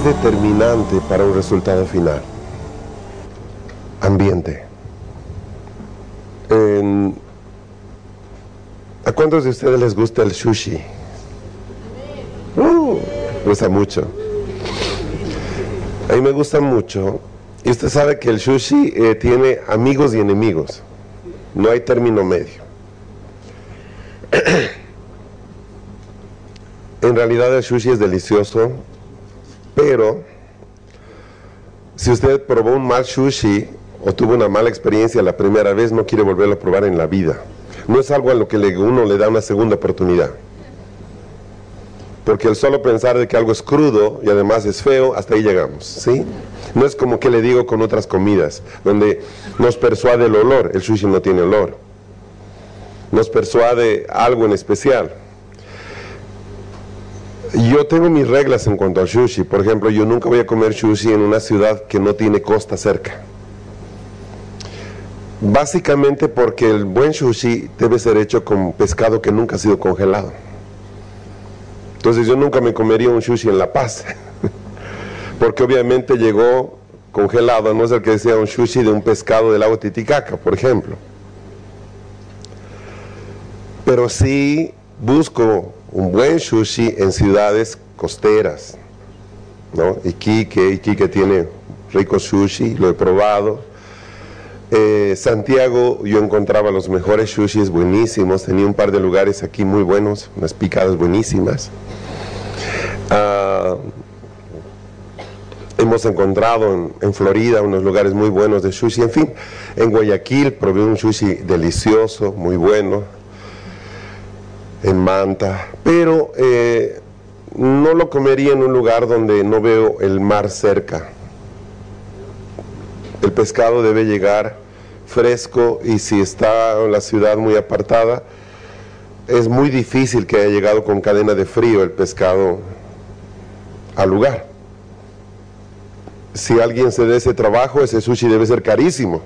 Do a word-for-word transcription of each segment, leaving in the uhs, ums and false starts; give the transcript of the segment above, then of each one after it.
determinante para un resultado final? Ambiente. En, ¿A cuántos de ustedes les gusta el sushi? Uh, me gusta mucho. A mí me gusta mucho. Y usted sabe que el sushi eh, tiene amigos y enemigos. No hay término medio. En realidad el sushi es delicioso, pero si usted probó un mal sushi o tuvo una mala experiencia la primera vez, no quiere volverlo a probar en la vida. No es algo a lo que le, uno le da una segunda oportunidad. Porque el solo pensar de que algo es crudo y además es feo, hasta ahí llegamos, ¿sí? No es como que le digo con otras comidas, donde nos persuade el olor. El sushi no tiene olor. Nos persuade algo en especial. Yo tengo mis reglas en cuanto al sushi. Por ejemplo, yo nunca voy a comer sushi en una ciudad que no tiene costa cerca. Básicamente porque el buen sushi debe ser hecho con pescado que nunca ha sido congelado. Entonces yo nunca me comería un sushi en La Paz, porque obviamente llegó congelado, a no ser que sea un sushi de un pescado del lago Titicaca, por ejemplo. Pero sí busco un buen sushi en ciudades costeras, ¿no? Iquique, Iquique tiene rico sushi, lo he probado. Eh, Santiago, yo encontraba los mejores sushis buenísimos, tenía un par de lugares aquí muy buenos, unas picadas buenísimas. Uh, hemos encontrado en, en Florida unos lugares muy buenos de sushi, en fin, en Guayaquil probé un sushi delicioso, muy bueno, en Manta, pero eh, no lo comería en un lugar donde no veo el mar cerca. El pescado debe llegar fresco y si está en la ciudad muy apartada, es muy difícil que haya llegado con cadena de frío el pescado al lugar. Si alguien se da ese trabajo, ese sushi debe ser carísimo.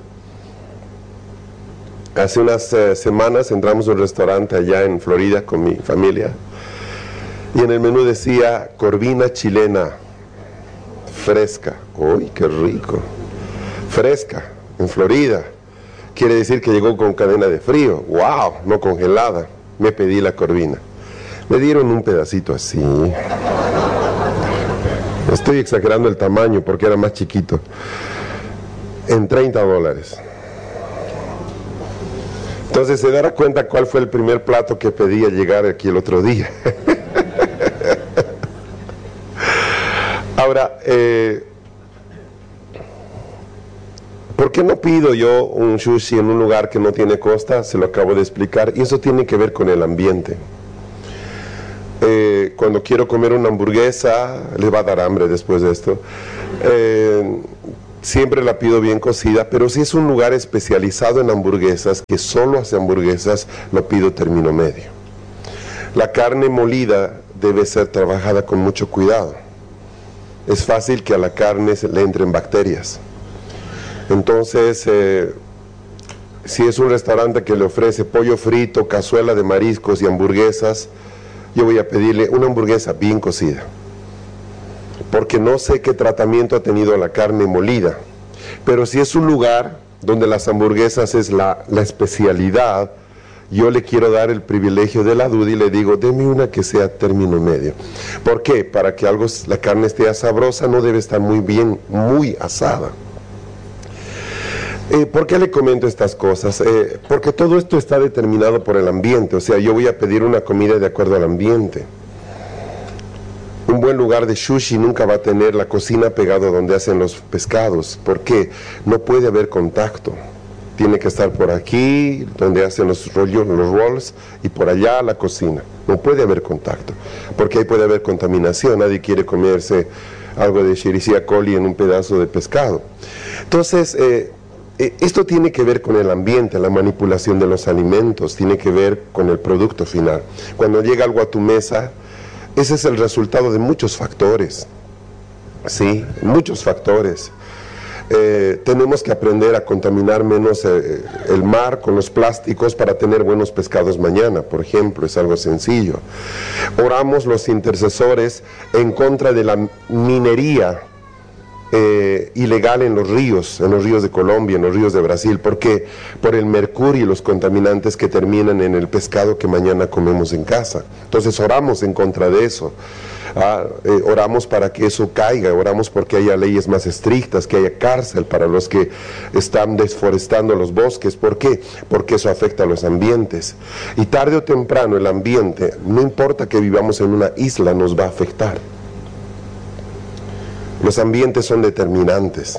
Hace unas eh, semanas entramos a un restaurante allá en Florida con mi familia y en el menú decía corvina chilena fresca. ¡Uy, qué rico! Fresca, en Florida. Quiere decir que llegó con cadena de frío. ¡Wow! No congelada. Me pedí la corvina. Me dieron un pedacito así. Estoy exagerando el tamaño porque era más chiquito. En treinta dólares. Entonces se dará cuenta cuál fue el primer plato que pedí al llegar aquí el otro día. Ahora, eh, ¿por qué no pido yo un sushi en un lugar que no tiene costa? Se lo acabo de explicar. Y eso tiene que ver con el ambiente. Eh, cuando quiero comer una hamburguesa, les va a dar hambre después de esto, eh, siempre la pido bien cocida, pero si es un lugar especializado en hamburguesas, que solo hace hamburguesas, lo pido término medio. La carne molida debe ser trabajada con mucho cuidado. Es fácil que a la carne se le entren bacterias. Entonces, eh, si es un restaurante que le ofrece pollo frito, cazuela de mariscos y hamburguesas, yo voy a pedirle una hamburguesa bien cocida, porque no sé qué tratamiento ha tenido la carne molida. Pero si es un lugar donde las hamburguesas es la, la especialidad, yo le quiero dar el privilegio de la duda y le digo, deme una que sea término medio. ¿Por qué? Para que algo, la carne esté sabrosa, no debe estar muy bien, muy asada. Eh, ¿Por qué le comento estas cosas? Eh, porque todo esto está determinado por el ambiente, o sea, yo voy a pedir una comida de acuerdo al ambiente. Un buen lugar de sushi nunca va a tener la cocina pegada donde hacen los pescados. ¿Por qué? No puede haber contacto. Tiene que estar por aquí, donde hacen los rollos, los rolls, y por allá la cocina. No puede haber contacto, porque ahí puede haber contaminación. Nadie quiere comerse algo de Escherichia coli en un pedazo de pescado. Entonces, eh, esto tiene que ver con el ambiente, la manipulación de los alimentos, tiene que ver con el producto final. Cuando llega algo a tu mesa, ese es el resultado de muchos factores, ¿sí? Muchos factores. Eh, tenemos que aprender a contaminar menos eh, el mar con los plásticos para tener buenos pescados mañana, por ejemplo, es algo sencillo. Oramos los intercesores en contra de la minería eh, ilegal en los ríos, en los ríos de Colombia, en los ríos de Brasil. ¿Por qué? Por el mercurio y los contaminantes que terminan en el pescado que mañana comemos en casa. Entonces oramos en contra de eso. Ah, eh, oramos para que eso caiga, oramos porque haya leyes más estrictas, que haya cárcel para los que están desforestando los bosques. ¿Por qué? Porque eso afecta a los ambientes. Y tarde o temprano el ambiente, no importa que vivamos en una isla, nos va a afectar. Los ambientes son determinantes.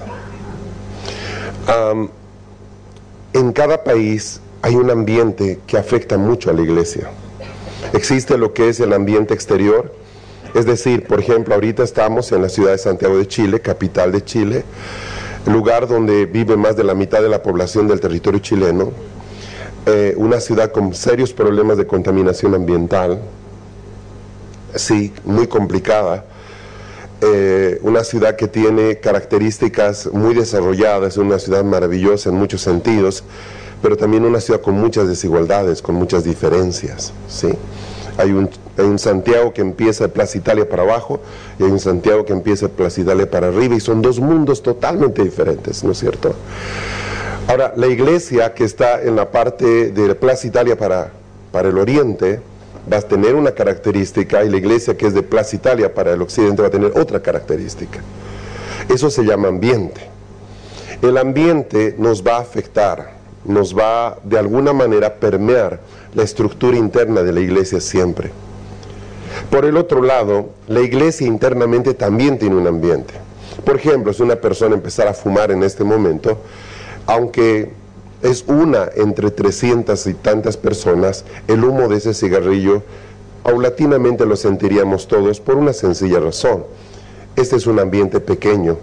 Um, en cada país hay un ambiente que afecta mucho a la iglesia. Existe lo que es el ambiente exterior. Es decir, por ejemplo, ahorita estamos en la ciudad de Santiago de Chile, capital de Chile, lugar donde vive más de la mitad de la población del territorio chileno, eh, una ciudad con serios problemas de contaminación ambiental, sí, muy complicada, eh, una ciudad que tiene características muy desarrolladas, una ciudad maravillosa en muchos sentidos, pero también una ciudad con muchas desigualdades, con muchas diferencias, sí. Hay un, hay un Santiago que empieza de Plaza Italia para abajo y hay un Santiago que empieza de Plaza Italia para arriba, y son dos mundos totalmente diferentes, ¿no es cierto? Ahora, la iglesia que está en la parte de Plaza Italia para, para el oriente va a tener una característica, y la iglesia que es de Plaza Italia para el occidente va a tener otra característica. Eso se llama ambiente. El ambiente nos va a afectar, nos va de alguna manera a permear la estructura interna de la iglesia siempre. Por el otro lado, la iglesia internamente también tiene un ambiente. Por ejemplo, si una persona empezara a fumar en este momento, aunque es una entre trescientas y tantas personas, el humo de ese cigarrillo paulatinamente lo sentiríamos todos por una sencilla razón. Este es un ambiente pequeño.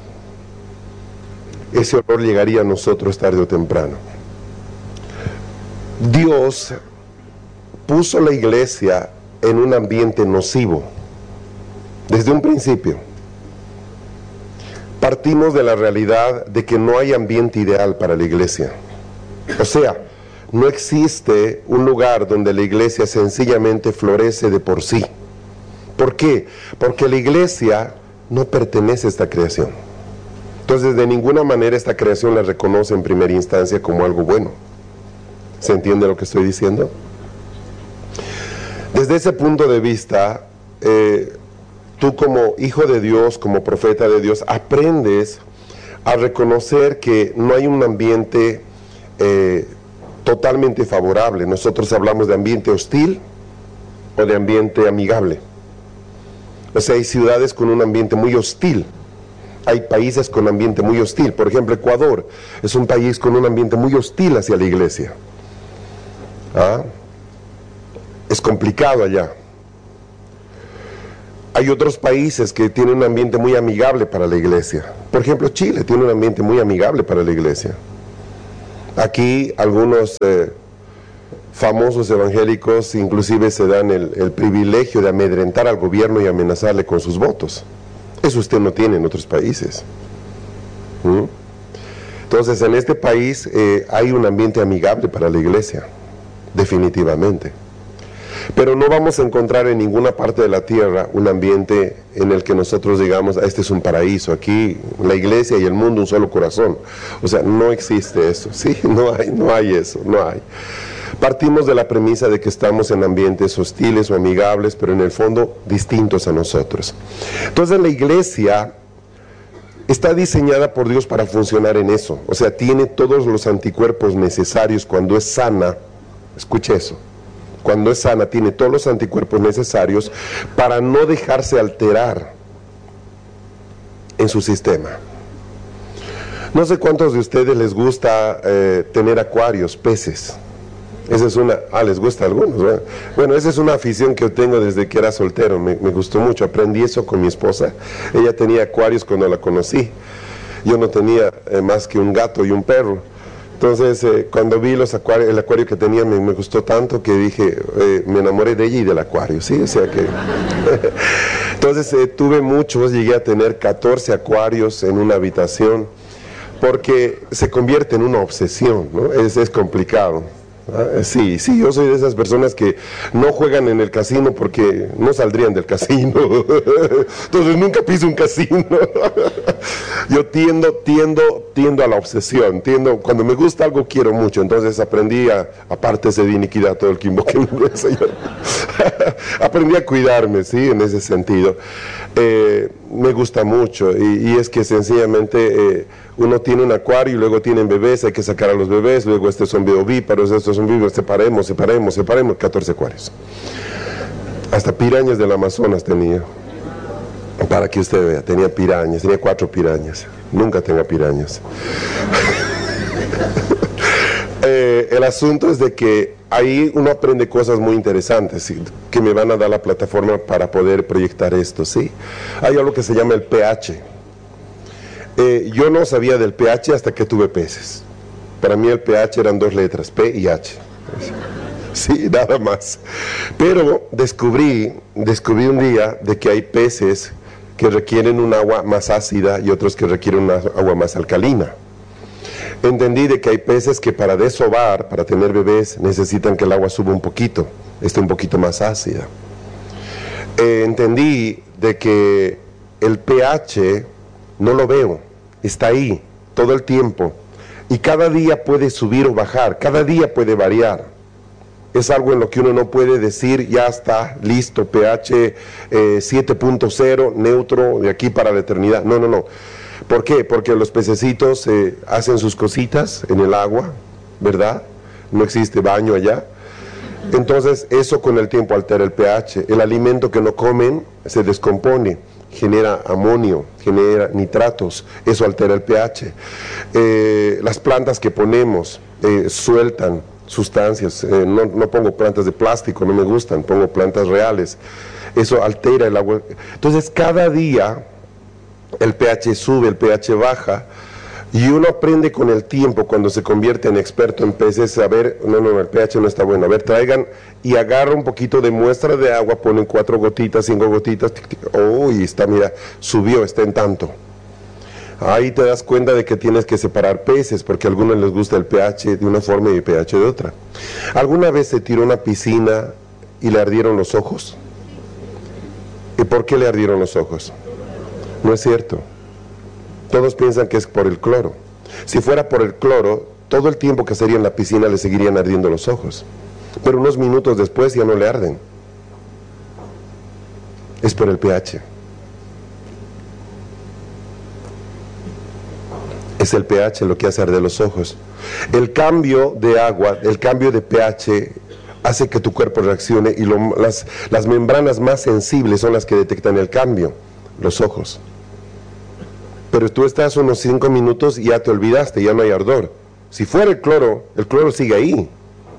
Ese olor llegaría a nosotros tarde o temprano. Dios puso la iglesia en un ambiente nocivo desde un principio. Partimos de la realidad de que no hay ambiente ideal para la iglesia. O sea, no existe un lugar donde la iglesia sencillamente florece de por sí. ¿Por qué? Porque la iglesia no pertenece a esta creación. Entonces, de ninguna manera esta creación la reconoce en primera instancia como algo bueno. ¿Se entiende lo que estoy diciendo? Desde ese punto de vista, eh, tú como hijo de Dios, como profeta de Dios, aprendes a reconocer que no hay un ambiente eh, totalmente favorable. Nosotros hablamos de ambiente hostil o de ambiente amigable. O sea, hay ciudades con un ambiente muy hostil. Hay países con ambiente muy hostil. Por ejemplo, Ecuador es un país con un ambiente muy hostil hacia la iglesia. ¿Ah? Es complicado allá. Hay otros países que tienen un ambiente muy amigable para la iglesia. Por ejemplo, Chile tiene un ambiente muy amigable para la iglesia. Aquí algunos eh, famosos evangélicos inclusive se dan el, el privilegio de amedrentar al gobierno y amenazarle con sus votos. Eso usted no tiene en otros países. ¿Mm? Entonces, en este país eh, hay un ambiente amigable para la iglesia, definitivamente. Pero no vamos a encontrar en ninguna parte de la tierra un ambiente en el que nosotros digamos, este es un paraíso, aquí la iglesia y el mundo un solo corazón. O sea, no existe eso, ¿sí? No hay, no hay eso, no hay. Partimos de la premisa de que estamos en ambientes hostiles o amigables, pero en el fondo distintos a nosotros. Entonces la iglesia está diseñada por Dios para funcionar en eso. O sea, tiene todos los anticuerpos necesarios cuando es sana. Escuche eso. Cuando es sana, tiene todos los anticuerpos necesarios para no dejarse alterar en su sistema. No sé cuántos de ustedes les gusta eh, tener acuarios, peces. Esa es una, ah, les gusta a algunos, ¿verdad? Bueno, esa es una afición que yo tengo desde que era soltero, me, me gustó mucho, aprendí eso con mi esposa. Ella tenía acuarios cuando la conocí, yo no tenía eh, más que un gato y un perro. Entonces, eh, cuando vi los acuarios, el acuario que tenía me, me gustó tanto que dije, eh, me enamoré de ella y del acuario, ¿sí? O sea que... Entonces, eh, tuve muchos, llegué a tener catorce acuarios en una habitación. porque se convierte en una obsesión, ¿no? Es, es complicado. Ah, sí, sí, yo soy de esas personas que no juegan en el casino porque no saldrían del casino. Entonces nunca piso un casino. Yo tiendo, tiendo, tiendo a la obsesión, tiendo, cuando me gusta algo quiero mucho, entonces aprendí a, aparte de iniquidad todo el que invoque mi nombre, Señor. Aprendí a cuidarme, sí, en ese sentido. Eh, me gusta mucho y, y es que sencillamente eh, uno tiene un acuario y luego tienen bebés, hay que sacar a los bebés, luego estos son ovíparos, estos son vivos, separemos, separemos, separemos, catorce acuarios. Hasta pirañas del Amazonas tenía, para que usted vea, tenía pirañas, tenía cuatro pirañas, nunca tenga pirañas. eh, el asunto es de que ahí uno aprende cosas muy interesantes, ¿sí?, que me van a dar la plataforma para poder proyectar esto, ¿sí? Hay algo que se llama el pH. Eh, yo no sabía del pH hasta que tuve peces. Para mí el pH eran dos letras, P y H. Sí, nada más. Pero descubrí, descubrí un día de que hay peces que requieren un agua más ácida y otros que requieren una agua más alcalina. Entendí de que hay peces que para desovar, para tener bebés, necesitan que el agua suba un poquito, esté un poquito más ácida. Eh, entendí de que el pH no lo veo, está ahí todo el tiempo y cada día puede subir o bajar, cada día puede variar. Es algo en lo que uno no puede decir, ya está, listo, pH eh, siete punto cero, neutro, de aquí para la eternidad. No, no, no. ¿Por qué? Porque los pececitos eh, hacen sus cositas en el agua, ¿verdad? No existe baño allá. Entonces, eso con el tiempo altera el pH. El alimento que no comen se descompone, genera amonio, genera nitratos, eso altera el pH. Eh, las plantas que ponemos eh, sueltan sustancias, eh, no, no pongo plantas de plástico, no me gustan, pongo plantas reales, eso altera el agua. Entonces cada día el pH sube, el pH baja, y uno aprende con el tiempo, cuando se convierte en experto en peces, a ver, no, no, el pH no está bueno, a ver, traigan, y agarra un poquito de muestra de agua, ponen cuatro gotitas, cinco gotitas, tic, tic, oh, y está, mira, subió, está en tanto. Ahí te das cuenta de que tienes que separar peces, porque a algunos les gusta el pH de una forma y el pH de otra. ¿Alguna vez se tiró a una piscina y le ardieron los ojos? ¿Y por qué le ardieron los ojos? No es cierto. Todos piensan que es por el cloro. Si fuera por el cloro, todo el tiempo que estaría en la piscina le seguirían ardiendo los ojos. Pero unos minutos después ya no le arden. Es por el pH. Es el pH lo que hace arder los ojos. El cambio de agua, el cambio de pH hace que tu cuerpo reaccione y lo, las, las membranas más sensibles son las que detectan el cambio, los ojos. Pero tú estás unos cinco minutos y ya te olvidaste, ya no hay ardor. Si fuera el cloro, el cloro sigue ahí.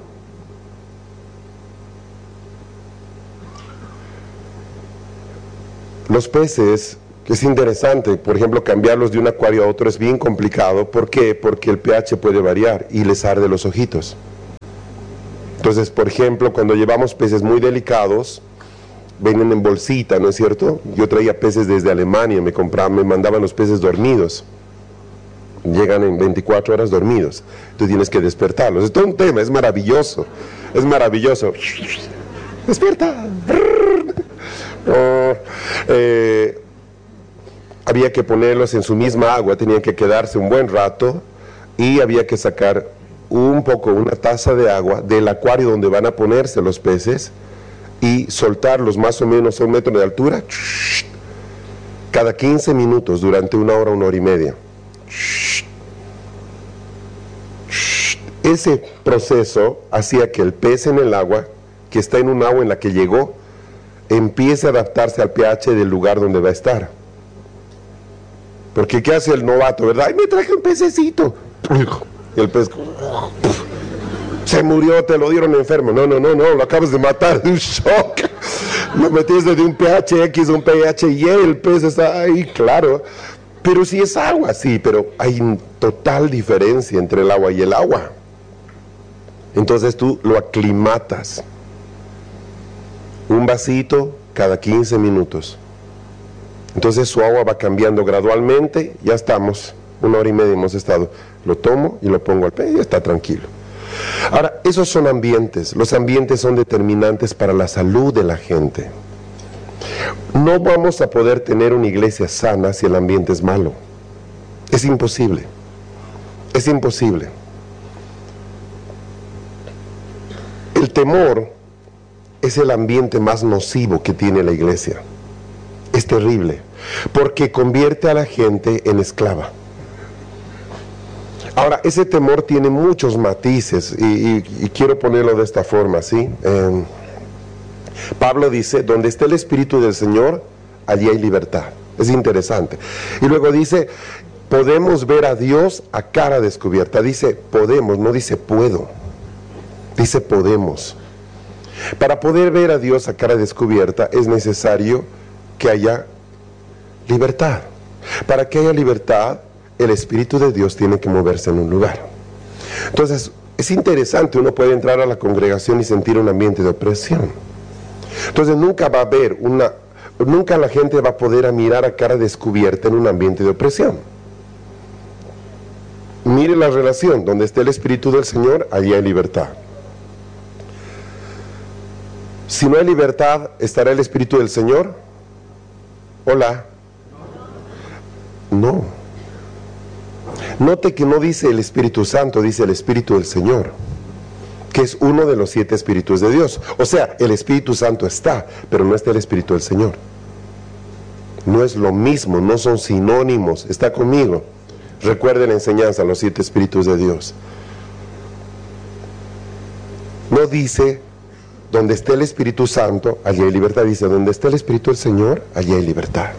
Los peces, que es interesante, por ejemplo, cambiarlos de un acuario a otro es bien complicado. ¿Por qué? Porque el pH puede variar y les arde los ojitos. Entonces, por ejemplo, cuando llevamos peces muy delicados, vienen en bolsita, ¿no es cierto? Yo traía peces desde Alemania, me compraban, me mandaban los peces dormidos. Llegan en veinticuatro horas dormidos. Tú tienes que despertarlos. Es todo un tema, es maravilloso. Es maravilloso. ¡Despierta! Oh, eh, había que ponerlos en su misma agua, tenían que quedarse un buen rato y había que sacar un poco, una taza de agua del acuario donde van a ponerse los peces y soltarlos más o menos a un metro de altura cada quince minutos durante una hora, una hora y media. Ese proceso hacía que el pez en el agua, que está en un agua en la que llegó, empiece a adaptarse al pH del lugar donde va a estar. Porque ¿qué hace el novato, verdad? ¡Ay, me traje un pececito! Y el pez se murió, te lo dieron enfermo. No, no, no, no, lo acabas de matar de un shock. Lo metiste de un pH X a un pH Y, el pez está ahí, claro. Pero si es agua, sí, pero hay total diferencia entre el agua y el agua. Entonces tú lo aclimatas. Un vasito cada quince minutos. Entonces su agua va cambiando gradualmente, ya estamos. una hora y media hemos estado, lo tomo y lo pongo al pie y está tranquilo. Ahora, esos son ambientes, los ambientes son determinantes para la salud de la gente. No vamos a poder tener una iglesia sana si el ambiente es malo. Es imposible, es imposible. El temor es el ambiente más nocivo que tiene la iglesia. Es terrible, porque convierte a la gente en esclava. Ahora, ese temor tiene muchos matices, y, y, y quiero ponerlo de esta forma, ¿sí? Eh, Pablo dice, donde esté el Espíritu del Señor, allí hay libertad. Es interesante. Y luego dice, podemos ver a Dios a cara descubierta. Dice, podemos, no dice puedo. Dice, podemos. Para poder ver a Dios a cara descubierta es necesario que haya libertad. Para que haya libertad, el Espíritu de Dios tiene que moverse en un lugar. Entonces, es interesante, uno puede entrar a la congregación y sentir un ambiente de opresión. Entonces, nunca va a haber una, nunca la gente va a poder mirar a cara descubierta en un ambiente de opresión. Mire la relación, donde esté el Espíritu del Señor, allí hay libertad. Si no hay libertad, ¿estará el Espíritu del Señor? Hola. No. Note que no dice el Espíritu Santo, dice el Espíritu del Señor, que es uno de los siete Espíritus de Dios. O sea, el Espíritu Santo está, pero no está el Espíritu del Señor. No es lo mismo, no son sinónimos. ¿Está conmigo? Recuerde la enseñanza, los siete Espíritus de Dios. No dice, donde esté el Espíritu Santo, allí hay libertad. Dice, donde esté el Espíritu del Señor, allí hay libertad.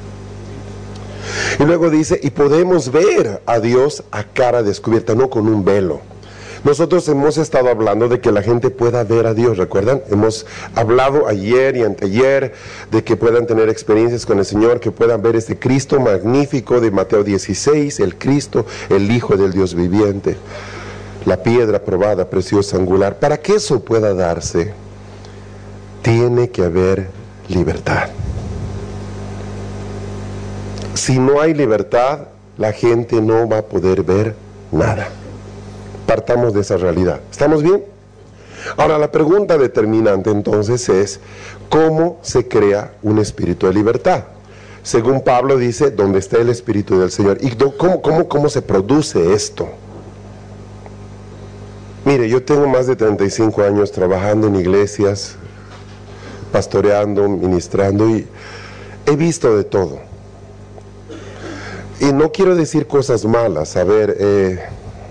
Y luego dice, y podemos ver a Dios a cara descubierta, no con un velo. Nosotros hemos estado hablando de que la gente pueda ver a Dios, ¿recuerdan? Hemos hablado ayer y anteayer de que puedan tener experiencias con el Señor, que puedan ver este Cristo magnífico de Mateo dieciséis, el Cristo, el Hijo del Dios viviente, la piedra probada, preciosa, angular. Para que eso pueda darse, tiene que haber libertad. Si no hay libertad, la gente no va a poder ver nada. Partamos de esa realidad. ¿Estamos bien? Ahora, la pregunta determinante entonces es, ¿cómo se crea un espíritu de libertad? Según Pablo dice, ¿dónde está el Espíritu del Señor? ¿Y cómo, cómo, cómo se produce esto? Mire, yo tengo más de treinta y cinco años trabajando en iglesias, pastoreando, ministrando, y he visto de todo. Y no quiero decir cosas malas. A ver, eh,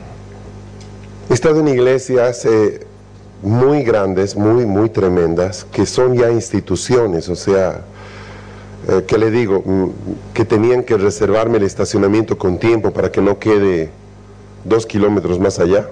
he estado en iglesias eh, muy grandes, muy, muy tremendas, que son ya instituciones, o sea, eh, ¿qué le digo? Que tenían que reservarme el estacionamiento con tiempo para que no quede dos kilómetros más allá.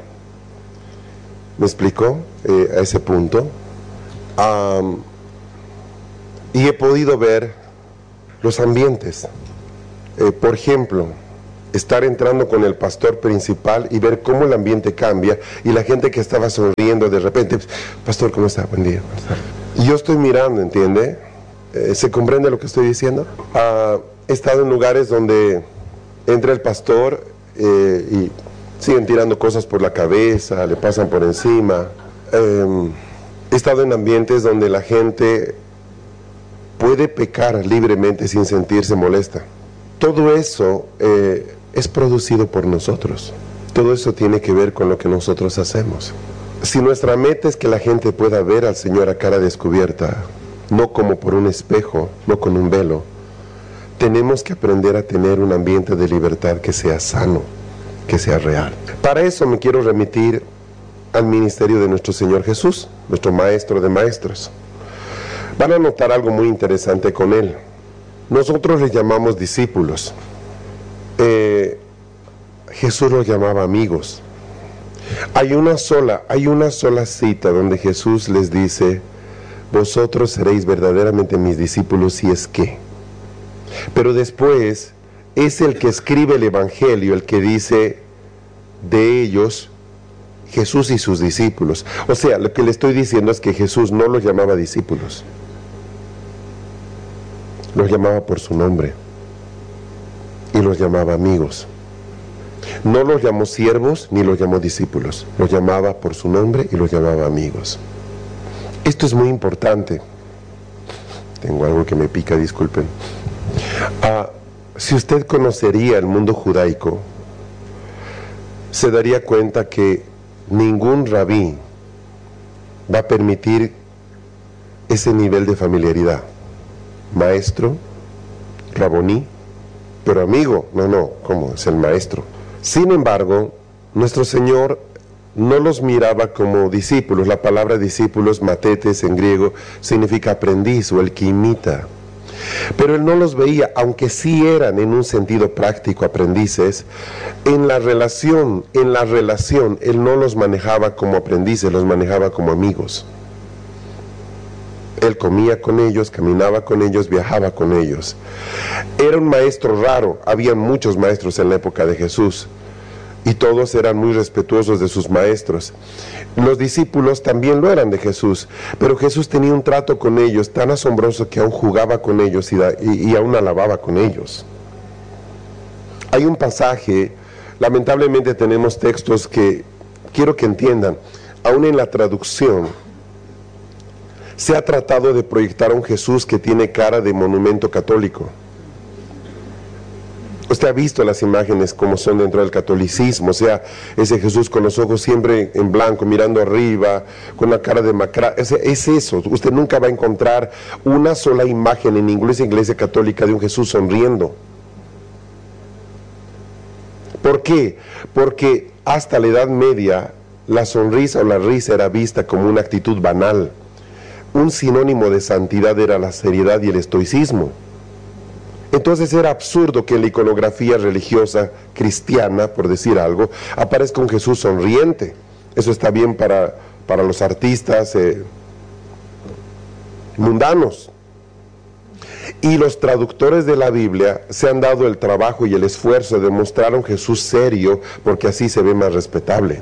¿Me explicó? Eh, a ese punto. Um, y he podido ver los ambientes. Eh, por ejemplo, estar entrando con el pastor principal y ver cómo el ambiente cambia, y la gente que estaba sonriendo de repente, pastor, ¿cómo está? Buen día. Y yo estoy mirando, ¿entiende? Eh, ¿Se comprende lo que estoy diciendo? Uh, he estado en lugares donde entra el pastor eh, y siguen tirando cosas por la cabeza, le pasan por encima. Eh, he estado en ambientes donde la gente puede pecar libremente sin sentirse molesta. Todo eso eh, es producido por nosotros. Todo eso tiene que ver con lo que nosotros hacemos. Si nuestra meta es que la gente pueda ver al Señor a cara descubierta, no como por un espejo, no con un velo, tenemos que aprender a tener un ambiente de libertad que sea sano, que sea real. Para eso me quiero remitir al ministerio de nuestro Señor Jesús, nuestro Maestro de Maestros. Van a notar algo muy interesante con Él. Nosotros le llamamos discípulos. Eh, Jesús los llamaba amigos. Hay una sola, hay una sola cita donde Jesús les dice, vosotros seréis verdaderamente mis discípulos si es que. Pero después es el que escribe el Evangelio el que dice de ellos Jesús y sus discípulos. O sea, lo que le estoy diciendo es que Jesús no los llamaba discípulos, los llamaba por su nombre y los llamaba amigos. No los llamó siervos ni los llamó discípulos, los llamaba por su nombre y los llamaba amigos. Esto es muy importante. Tengo algo que me pica, disculpen. Ah, si usted conocería el mundo judaico, se daría cuenta que ningún rabí va a permitir ese nivel de familiaridad. Maestro, raboní, pero amigo, no, no, ¿cómo? Es el maestro. Sin embargo, nuestro Señor no los miraba como discípulos. La palabra discípulos, matetes en griego, significa aprendiz o el que imita. Pero Él no los veía, aunque sí eran en un sentido práctico aprendices, en la relación, en la relación, Él no los manejaba como aprendices, los manejaba como amigos. Él comía con ellos, caminaba con ellos, viajaba con ellos. Era un maestro raro, había muchos maestros en la época de Jesús, y todos eran muy respetuosos de sus maestros. Los discípulos también lo eran de Jesús, pero Jesús tenía un trato con ellos tan asombroso que aún jugaba con ellos y, da, y, y aún alababa con ellos. Hay un pasaje, lamentablemente tenemos textos que quiero que entiendan, aún en la traducción, se ha tratado de proyectar a un Jesús que tiene cara de monumento católico. Usted ha visto las imágenes como son dentro del catolicismo, o sea, ese Jesús con los ojos siempre en blanco, mirando arriba, con una cara de macra, es, es eso. Usted nunca va a encontrar una sola imagen en ninguna iglesia católica de un Jesús sonriendo. ¿Por qué? Porque hasta la Edad Media la sonrisa o la risa era vista como una actitud banal. Un sinónimo de santidad era la seriedad y el estoicismo. Entonces era absurdo que en la iconografía religiosa cristiana, por decir algo, aparezca un Jesús sonriente. Eso está bien para, para los artistas eh, mundanos. Y los traductores de la Biblia se han dado el trabajo y el esfuerzo de mostrar a un Jesús serio, porque así se ve más respetable.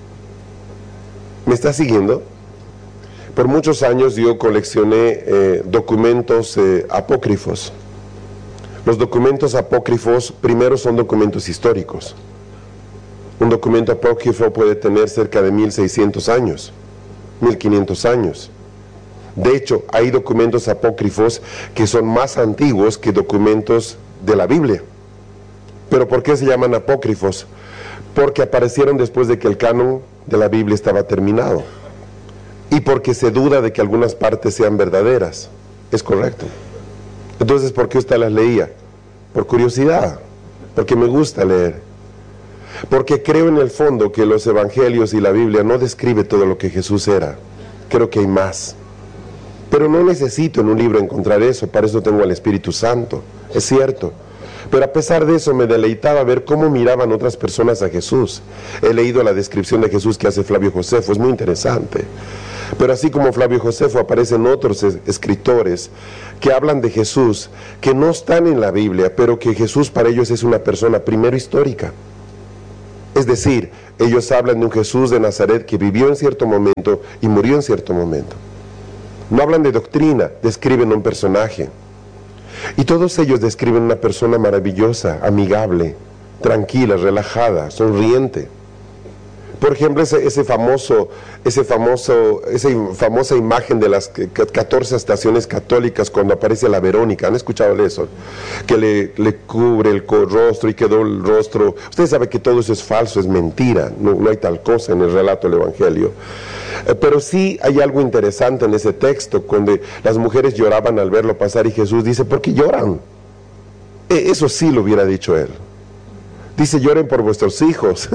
¿Me está siguiendo? Por muchos años yo coleccioné eh, documentos eh, apócrifos. Los documentos apócrifos primero son documentos históricos. Un documento apócrifo puede tener cerca de mil seiscientos años, mil quinientos años. De hecho, hay documentos apócrifos que son más antiguos que documentos de la Biblia. ¿Pero por qué se llaman apócrifos? Porque aparecieron después de que el canon de la Biblia estaba terminado. Y porque se duda de que algunas partes sean verdaderas. Es correcto. Entonces, ¿por qué usted las leía? Por curiosidad, porque me gusta leer. Porque creo en el fondo que los evangelios y la Biblia no describe todo lo que Jesús era. Creo que hay más. Pero no necesito en un libro encontrar eso, para eso tengo al Espíritu Santo. Es cierto. Pero a pesar de eso me deleitaba ver cómo miraban otras personas a Jesús. He leído la descripción de Jesús que hace Flavio Josefo, es muy interesante. Pero así como Flavio Josefo, aparecen otros es, escritores que hablan de Jesús, que no están en la Biblia, pero que Jesús para ellos es una persona primero histórica. Es decir, ellos hablan de un Jesús de Nazaret que vivió en cierto momento y murió en cierto momento. No hablan de doctrina, describen un personaje. Y todos ellos describen una persona maravillosa, amigable, tranquila, relajada, sonriente. Por ejemplo, ese, ese famoso, ese famoso, esa famosa imagen de las catorce estaciones católicas cuando aparece la Verónica, ¿han escuchado de eso? Que le, le cubre el rostro y quedó el rostro. Usted sabe que todo eso es falso, es mentira, no, no hay tal cosa en el relato del Evangelio. Eh, pero sí hay algo interesante en ese texto, cuando las mujeres lloraban al verlo pasar y Jesús dice, ¿por qué lloran? Eh, eso sí lo hubiera dicho él. Dice, lloren por vuestros hijos.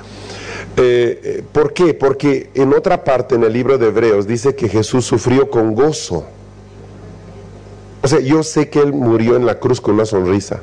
Eh, ¿Por qué? Porque en otra parte en el libro de Hebreos dice que Jesús sufrió con gozo. O sea, yo sé que Él murió en la cruz con una sonrisa.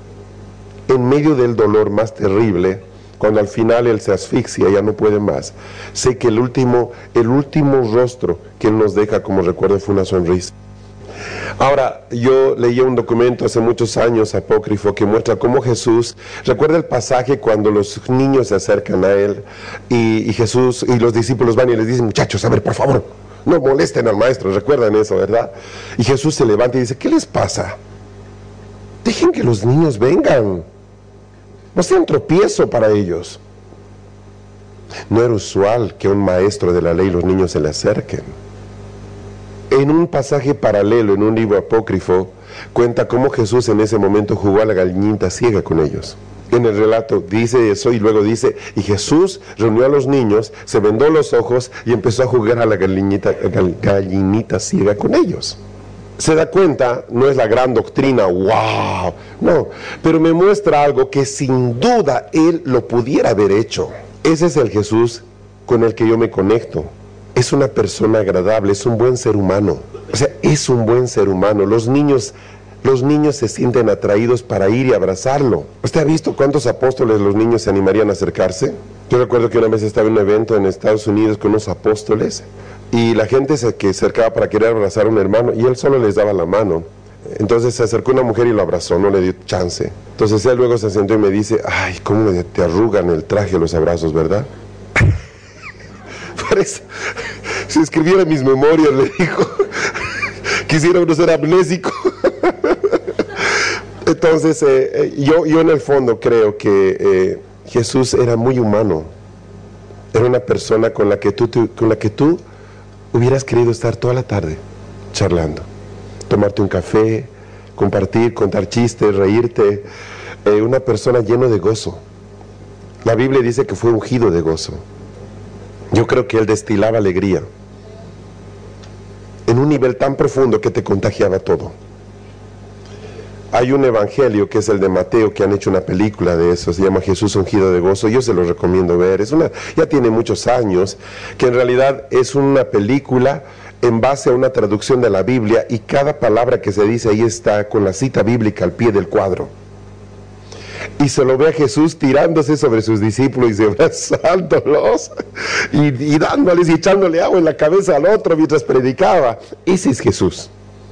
En medio del dolor más terrible, cuando al final Él se asfixia, ya no puede más. Sé que el último, el último rostro que Él nos deja como recuerdo fue una sonrisa. Ahora, yo leí un documento hace muchos años, apócrifo, que muestra cómo Jesús, recuerda el pasaje cuando los niños se acercan a Él y, y Jesús y los discípulos van y les dicen, muchachos, a ver, por favor, no molesten al maestro, recuerdan eso, ¿verdad? Y Jesús se levanta y dice, ¿qué les pasa? Dejen que los niños vengan. no sean tropiezo para ellos. No era usual que a un maestro de la ley los niños se le acerquen. En un pasaje paralelo, en un libro apócrifo, cuenta cómo Jesús en ese momento jugó a la gallinita ciega con ellos. En el relato dice eso y luego dice, y Jesús reunió a los niños, se vendó los ojos y empezó a jugar a la gallinita, gallinita ciega con ellos. Se da cuenta, no es la gran doctrina, wow, no, pero me muestra algo que sin duda él lo pudiera haber hecho. Ese es el Jesús con el que yo me conecto. Es una persona agradable, es un buen ser humano. O sea, es un buen ser humano. Los niños, los niños se sienten atraídos para ir y abrazarlo. ¿Usted ha visto cuántos apóstoles los niños se animarían a acercarse? Yo recuerdo que una vez estaba en un evento en Estados Unidos con unos apóstoles y la gente se que acercaba para querer abrazar a un hermano y él solo les daba la mano. Entonces se acercó una mujer y lo abrazó, no le dio chance. Entonces él luego se sentó y me dice, ay, cómo te arrugan el traje los abrazos, ¿verdad? Por eso, si escribiera mis memorias, le dijo, quisiera uno ser amnésico. Entonces, eh, yo, yo en el fondo creo que eh, Jesús era muy humano. Era una persona con la que tú, tú, con la que tú hubieras querido estar toda la tarde charlando. Tomarte un café, compartir, contar chistes, reírte. Eh, una persona llena de gozo. La Biblia dice que fue ungido de gozo. Yo creo que él destilaba alegría en un nivel tan profundo que te contagiaba todo. Hay un evangelio que es el de Mateo, que han hecho una película de eso, se llama Jesús ungido de gozo. Yo se lo recomiendo ver. Es una, ya tiene muchos años, que en realidad es una película en base a una traducción de la Biblia y cada palabra que se dice ahí está con la cita bíblica al pie del cuadro. Y se lo ve a Jesús tirándose sobre sus discípulos y abrazándolos y, y dándoles y echándole agua en la cabeza al otro mientras predicaba. Ese es Jesús.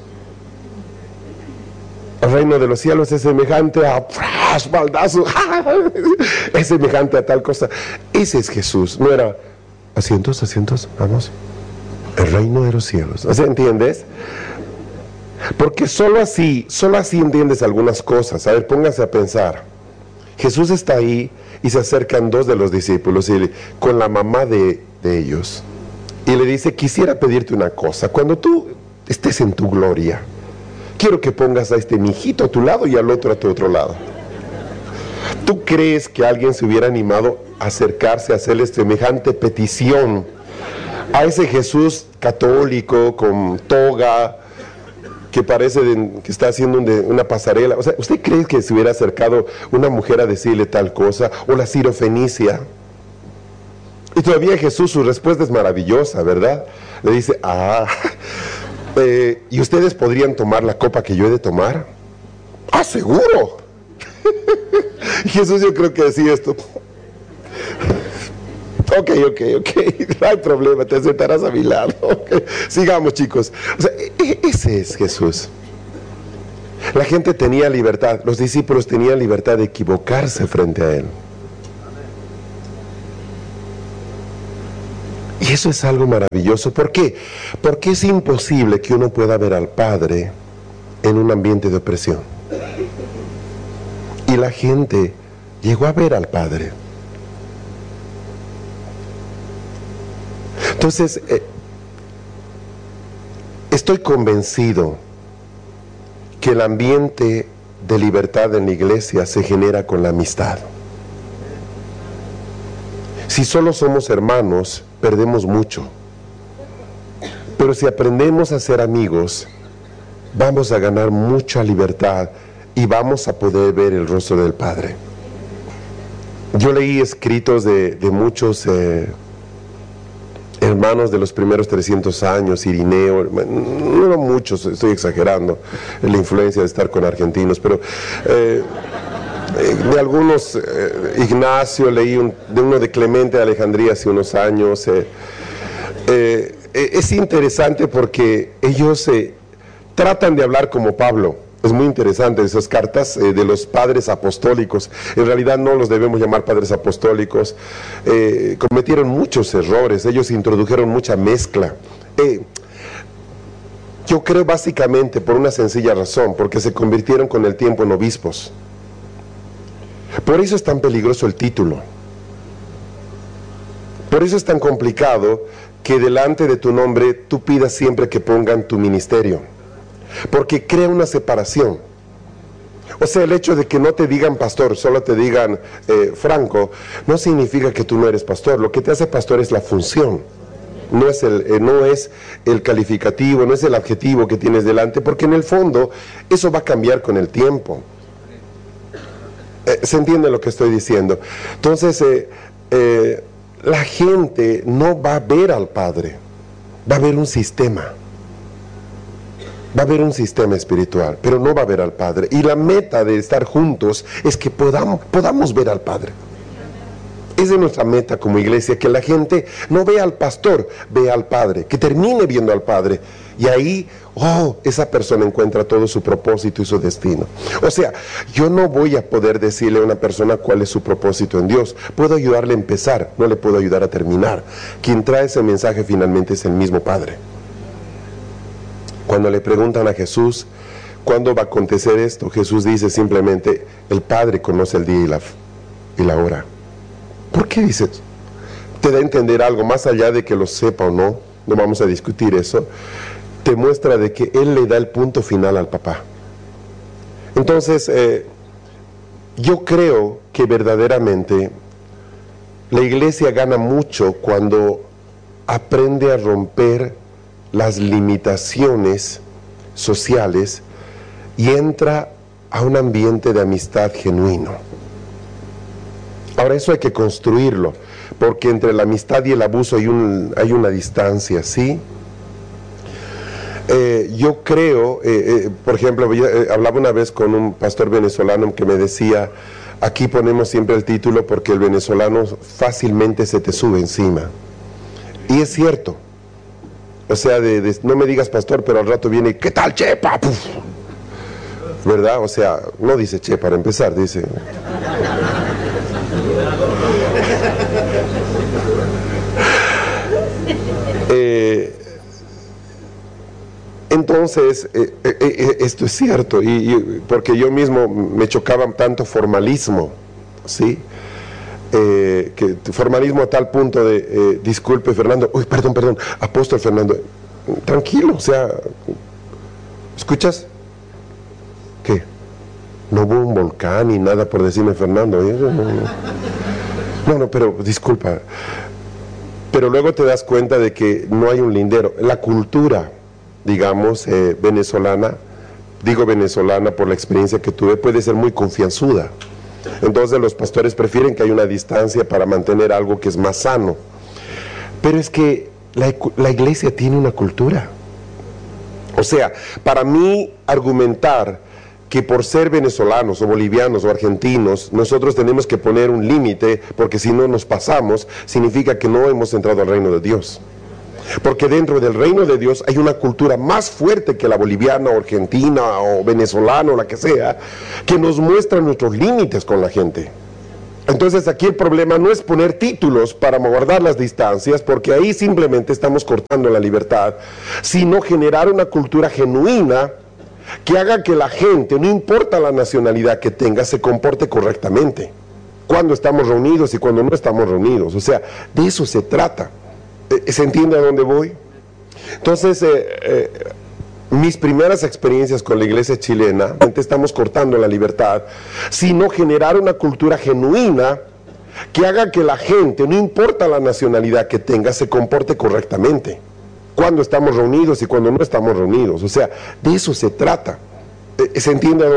El reino de los cielos es semejante a ¡prash! Baldazo, es semejante a tal cosa. Ese es Jesús. No era asientos, asientos, vamos. El reino de los cielos. ¿O sea, entiendes? Porque solo así, solo así entiendes algunas cosas. A ver, póngase a pensar. Jesús está ahí y se acercan dos de los discípulos y, con la mamá de, de ellos. Y le dice, quisiera pedirte una cosa. Cuando tú estés en tu gloria, quiero que pongas a este mijito a tu lado y al otro a tu otro lado. ¿Tú crees que alguien se hubiera animado a acercarse a hacerle semejante petición a ese Jesús católico con toga, que parece de, que está haciendo un de, una pasarela? O sea, ¿usted cree que se hubiera acercado una mujer a decirle tal cosa? O la Sirofenicia. Y todavía Jesús, su respuesta es maravillosa, ¿verdad? Le dice, ah, eh, ¿y ustedes podrían tomar la copa que yo he de tomar? ¡Ah, seguro! Y Jesús, yo creo que decía esto. Ok, ok, ok, no hay problema, te sentarás a mi lado. Okay. Sigamos, chicos. O sea, e- ese es Jesús. La gente tenía libertad, los discípulos tenían libertad de equivocarse frente a él. Y eso es algo maravilloso. ¿Por qué? Porque es imposible que uno pueda ver al Padre en un ambiente de opresión. Y la gente llegó a ver al Padre. Entonces, eh, estoy convencido que el ambiente de libertad en la iglesia se genera con la amistad. Si solo somos hermanos, perdemos mucho. Pero si aprendemos a ser amigos, vamos a ganar mucha libertad y vamos a poder ver el rostro del Padre. Yo leí escritos de, de muchos eh, hermanos de los primeros trescientos años, Irineo, no muchos, estoy exagerando la influencia de estar con argentinos, pero eh, de algunos, eh, Ignacio, leí un, de uno de Clemente de Alejandría hace unos años. Eh, eh, es interesante porque ellos eh, tratan de hablar como Pablo. Es muy interesante esas cartas eh, de los padres apostólicos. En realidad no los debemos llamar padres apostólicos. Eh, cometieron muchos errores. Ellos introdujeron mucha mezcla. Eh, yo creo básicamente por una sencilla razón, porque se convirtieron con el tiempo en obispos. Por eso es tan peligroso el título. Por eso es tan complicado que delante de tu nombre tú pidas siempre que pongan tu ministerio. Porque crea una separación. O sea, el hecho de que no te digan pastor, solo te digan eh, Franco, no significa que tú no eres pastor. Lo que te hace pastor es la función. No es, el, eh, no es el calificativo, no es el adjetivo que tienes delante, porque en el fondo eso va a cambiar con el tiempo. Eh, ¿Se entiende lo que estoy diciendo? Entonces, eh, eh, la gente no va a ver al Padre, va a ver un sistema. Va a haber un sistema espiritual, pero no va a ver al Padre. Y la meta de estar juntos es que podamos, podamos ver al Padre. Esa es nuestra meta como iglesia, que la gente no vea al pastor, vea al Padre, que termine viendo al Padre. Y ahí, oh, esa persona encuentra todo su propósito y su destino. O sea, yo no voy a poder decirle a una persona cuál es su propósito en Dios. Puedo ayudarle a empezar, no le puedo ayudar a terminar. Quien trae ese mensaje finalmente es el mismo Padre. Cuando le preguntan a Jesús, ¿cuándo va a acontecer esto? Jesús dice simplemente, el Padre conoce el día y la, y la hora. ¿Por qué dices? Te da a entender algo, más allá de que lo sepa o no, no vamos a discutir eso, te muestra de que Él le da el punto final al papá. Entonces, eh, yo creo que verdaderamente la iglesia gana mucho cuando aprende a romper las limitaciones sociales y entra a un ambiente de amistad genuino. Ahora, eso hay que construirlo, porque entre la amistad y el abuso hay, un, hay una distancia, ¿sí? Eh, yo creo, eh, eh, por ejemplo, yo, eh, hablaba una vez con un pastor venezolano que me decía, aquí ponemos siempre el título porque el venezolano fácilmente se te sube encima. Y es cierto. O sea, de, de, no me digas pastor, pero al rato viene, ¿qué tal, Chepa? Puf. ¿Verdad? O sea, no dice Che para empezar, dice... eh, entonces, eh, eh, eh, esto es cierto, y, y porque yo mismo me chocaba tanto formalismo, ¿sí? Eh, que formalismo a tal punto de, eh, disculpe Fernando, uy, perdón, perdón, apóstol Fernando, tranquilo, o sea, ¿escuchas? ¿Qué? No hubo un volcán ni nada por decirme Fernando, ¿eh? no, no, no, no, pero disculpa, pero luego te das cuenta de que no hay un lindero. La cultura, digamos, eh, venezolana, digo venezolana por la experiencia que tuve, puede ser muy confianzuda. Entonces los pastores prefieren que haya una distancia para mantener algo que es más sano. Pero es que la, la iglesia tiene una cultura. O sea, para mí argumentar que por ser venezolanos o bolivianos o argentinos nosotros tenemos que poner un límite porque si no nos pasamos, significa que no hemos entrado al reino de Dios. Porque dentro del reino de Dios hay una cultura más fuerte que la boliviana o argentina o venezolana o la que sea, que nos muestra nuestros límites con la gente. Entonces aquí el problema no es poner títulos para guardar las distancias, porque ahí simplemente estamos cortando la libertad, sino generar una cultura genuina que haga que la gente, no importa la nacionalidad que tenga, se comporte correctamente cuando estamos reunidos y cuando no estamos reunidos. O sea, de eso se trata. ¿Se entiende a dónde voy? Entonces, eh, eh, mis primeras experiencias con la iglesia chilena, estamos cortando la libertad, sino generar una cultura genuina que haga que la gente, no importa la nacionalidad que tenga, se comporte correctamente cuando estamos reunidos y cuando no estamos reunidos. O sea, de eso se trata. ¿Se entiende a dónde voy?